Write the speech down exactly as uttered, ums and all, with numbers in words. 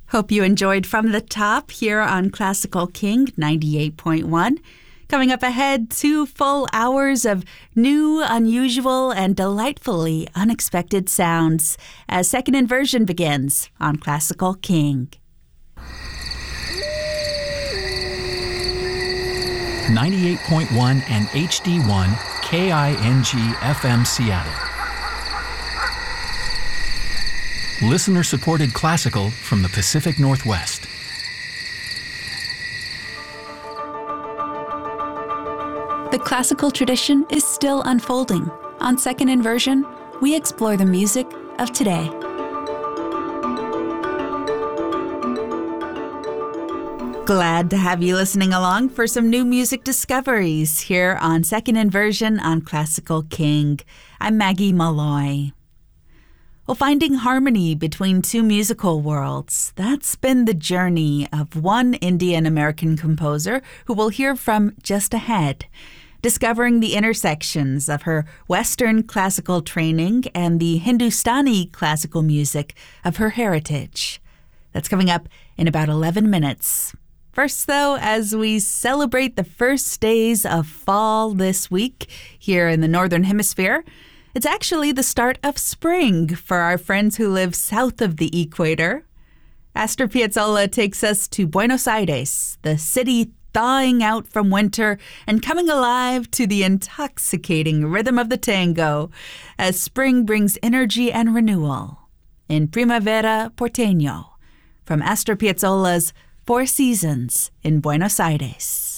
Hope you enjoyed From the Top here on Classical King ninety-eight point one. Coming up ahead, two full hours of new, unusual, and delightfully unexpected sounds as Second Inversion begins on Classical King. ninety-eight point one and H D one K I N G F M Seattle. Listener-supported classical from the Pacific Northwest. The classical tradition is still unfolding. On Second Inversion, we explore the music of today. Glad to have you listening along for some new music discoveries here on Second Inversion on Classical King. I'm Maggie Malloy. Well, finding harmony between two musical worlds, that's been the journey of one Indian-American composer who we'll hear from just ahead, discovering the intersections of her Western classical training and the Hindustani classical music of her heritage. That's coming up in about eleven minutes. First, though, as we celebrate the first days of fall this week here in the Northern Hemisphere, it's actually the start of spring for our friends who live south of the equator. Astor Piazzolla takes us to Buenos Aires, the city thawing out from winter and coming alive to the intoxicating rhythm of the tango as spring brings energy and renewal in Primavera Porteño from Astor Piazzolla's Four Seasons in Buenos Aires.